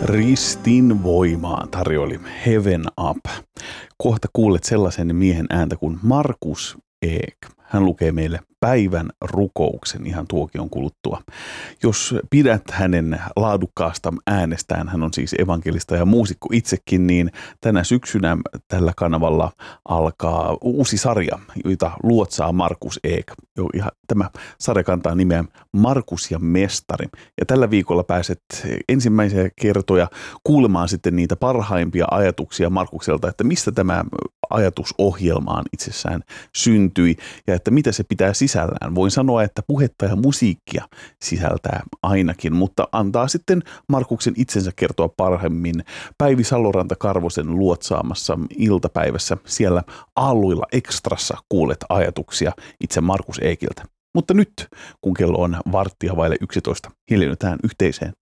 Ristin voimaa tarjoili Heaven Up. Kohta kuulet sellaisen miehen ääntä kuin Markus Eek. Hän lukee meille päivän rukouksen ihan tuokion kuluttua. Jos pidät hänen laadukkaasta äänestään, hän on siis evankelista ja muusikko itsekin, niin tänä syksynä tällä kanavalla alkaa uusi sarja, jota luotsaa Markus Eek. Tämä sarja kantaa nimeä Markus ja mestari. Ja tällä viikolla pääset ensimmäisiä kertoja kuulemaan sitten niitä parhaimpia ajatuksia Markukselta, että mistä tämä ajatus ohjelmaan itsessään syntyi ja että mitä se pitää sisällään. Voin sanoa, että puhetta ja musiikkia sisältää ainakin, mutta antaa sitten Markuksen itsensä kertoa parhaimmin Päivi Saloranta-Karvosen luotsaamassa iltapäivässä. Siellä Aalluilla Ekstrassa kuulet ajatuksia itse Markus Eekiltä. Mutta nyt, kun kello on 11:15, hiljennytään yhteiseen